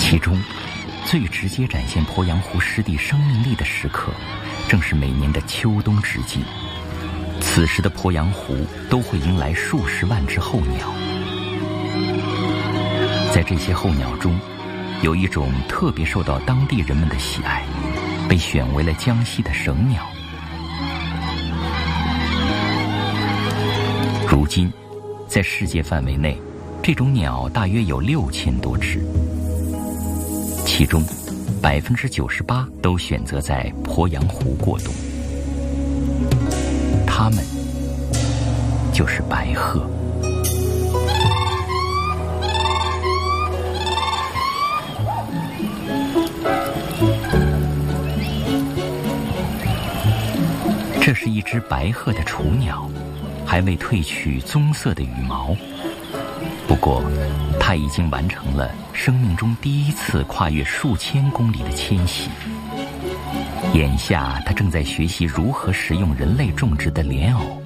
其中最直接展现鄱阳湖湿地生命力的时刻，正是每年的秋冬之际。此时的鄱阳湖都会迎来数十万只候鸟。在这些候鸟中，有一种特别受到当地人们的喜爱，被选为了江西的省鸟。如今，在世界范围内，这种鸟大约有6000多只，其中98%都选择在鄱阳湖过冬。它们就是白鹤。这是一只白鹤的雏鸟，还未褪去棕色的羽毛。不过，它已经完成了生命中第一次跨越数千公里的迁徙。眼下，它正在学习如何食用人类种植的莲藕。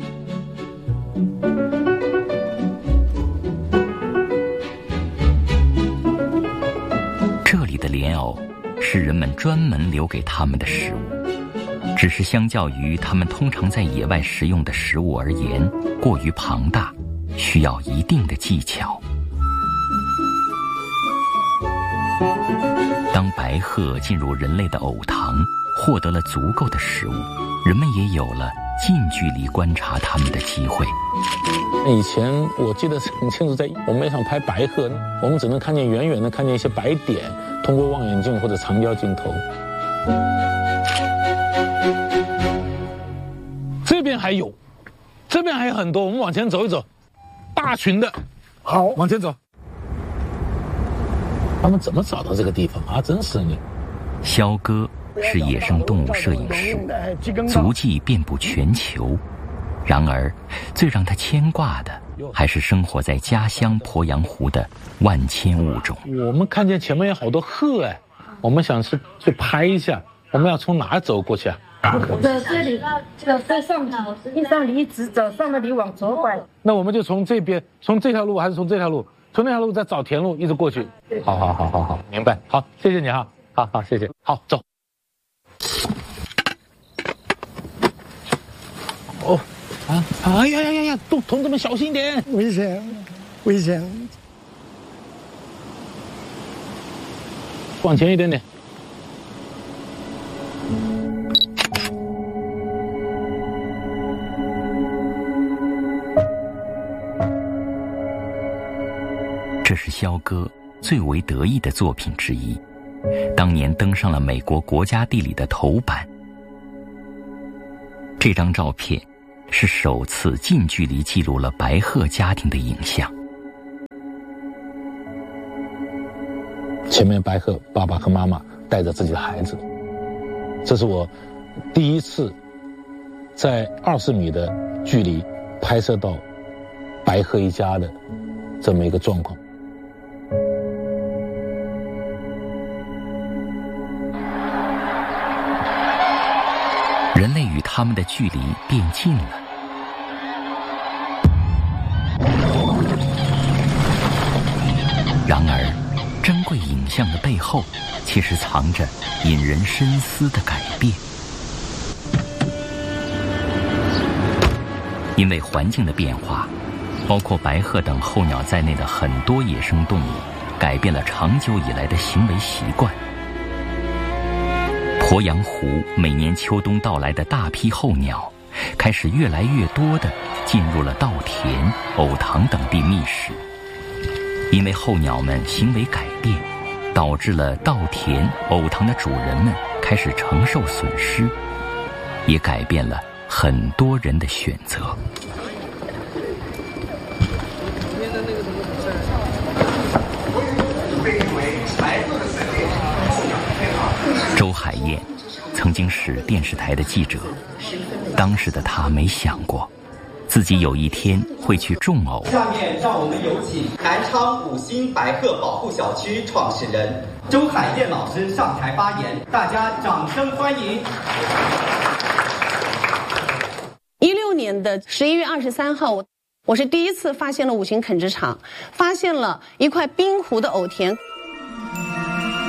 这里的莲藕是人们专门留给它们的食物，只是相较于它们通常在野外食用的食物而言，过于庞大，需要一定的技巧。当白鹤进入人类的藕塘，获得了足够的食物，人们也有了近距离观察它们的机会。 以前我记得很清楚，在我们想拍白鹤，我们只能看见远远的看见一些白点，通过望远镜或者长焦镜头。这边还有，这边还有很多，我们往前走一走，大群的。好，往前走。他们怎么找到这个地方啊？真是的。 肖哥是野生动物摄影师，足迹遍布全球。然而，最让他牵挂的还是生活在家乡鄱阳湖的万千物种。 我们看见前面有好多鹤哎，我们想去拍一下，我们要从哪走过去啊？ 在这里，在上头，你一直走，上了你往左拐。 那我们就从这边，从这条路还是从这条路？从那条路再找田路，一直过去。好，明白。好，谢谢你哈。好，谢谢。好，走。哦，哎呀，同志们小心点，危险。往前一点点。 这是肖哥最为得意的作品之一，当年登上了美国国家地理的头版。这张照片是首次近距离记录了白鹤家庭的影像。 前面白鹤爸爸和妈妈带着自己的孩子，这是我第一次在20米的距离拍摄到白鹤一家的这么一个状况。 人类与他们的距离变近了。然而，珍贵影像的背后，其实藏着引人深思的改变。因为环境的变化，包括白鹤等候鸟在内的很多野生动物，改变了长久以来的行为习惯。鄱阳湖每年秋冬到来的大批候鸟，开始越来越多地进入了稻田、藕塘等地觅食。因为候鸟们行为改变，导致了稻田、藕塘的主人们开始承受损失，也改变了很多人的选择。周海燕曾经是电视台的记者，当时的她没想过自己有一天会去种藕。 下面让我们有请南昌5星白鹤保护小区创始人周海燕老师上台发言，大家掌声欢迎。 16年的11月23号，我是第一次发现了5星垦殖场，发现了一块滨湖的藕田。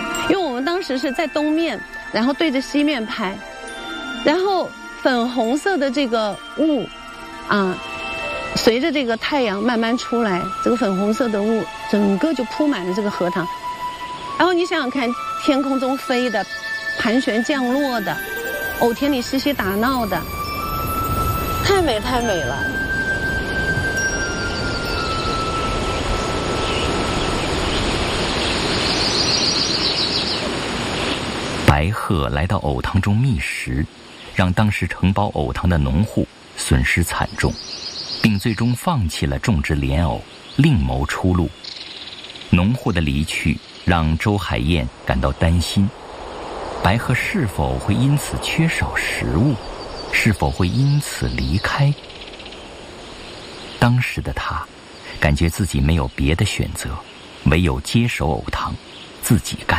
时是在东面，然后对着西面拍，然后粉红色的这个雾随着这个太阳慢慢出来，这个粉红色的雾整个就铺满了这个荷塘。然后你想想看，天空中飞的，盘旋降落的，藕田里嬉戏打闹的，太美太美了。 白鹤来到藕塘中觅食，让当时承包藕塘的农户损失惨重，并最终放弃了种植莲藕，另谋出路。农户的离去让周海燕感到担心，白鹤是否会因此缺少食物，是否会因此离开？当时的他感觉自己没有别的选择，唯有接手藕塘，自己干。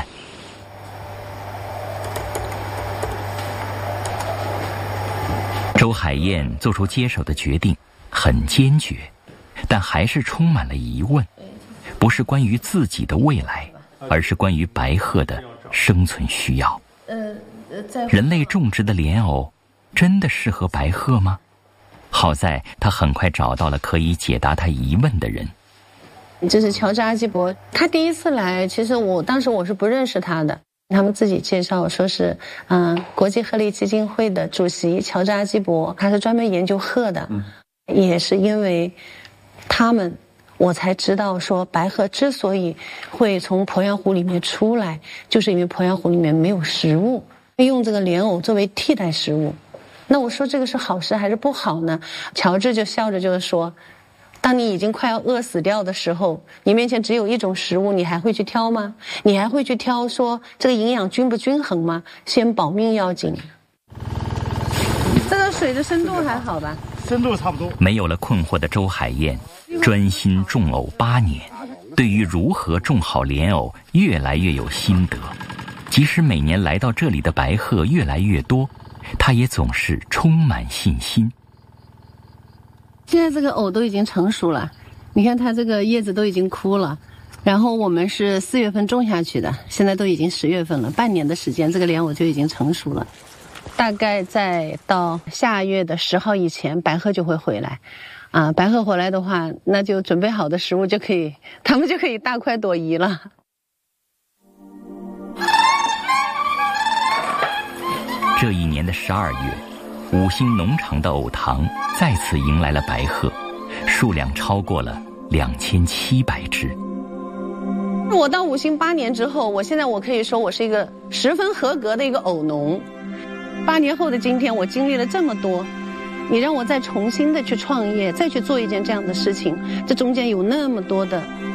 周海燕做出接手的决定很坚决，但还是充满了疑问，不是关于自己的未来，而是关于白鹤的生存需要。人类种植的莲藕真的适合白鹤吗？好在他很快找到了可以解答他疑问的人。 这是乔治阿基伯，他第一次来，其实当时我是不认识他的。他们自己介绍说是国际鹤类基金会的主席乔治阿基伯，他是专门研究鹤的。也是因为他们我才知道说白鹤之所以会从鄱阳湖里面出来，就是因为鄱阳湖里面没有食物，用这个莲藕作为替代食物。那我说这个是好事还是不好呢？乔治就笑着就是说，当你已经快要饿死掉的时候，你面前只有一种食物，你还会去挑吗？你还会去挑说这个营养均不均衡吗？先保命要紧。这个水的深度还好吧？ 深度差不多。 没有了困惑的周海燕专心种藕8年，对于如何种好莲藕越来越有心得。即使每年来到这里的白鹤越来越多，他也总是充满信心。 现在这个藕都已经成熟了，你看它这个叶子都已经枯了，然后我们是4月份种下去的，现在都已经10月份了，半年的时间，这个莲藕就已经成熟了。大概在到下月的10号以前，白鹤就会回来。白鹤回来的话，那就准备好的食物就可以，它们就可以大快朵颐了。 这一年的12月，5星农场的藕塘再次迎来了白鹤，数量超过了2700只。 我到5星8年之后，我现在可以说我是一个十分合格的一个藕农。8年后的今天，我经历了这么多，你让我再重新的去创业，再去做一件这样的事情，这中间有那么多的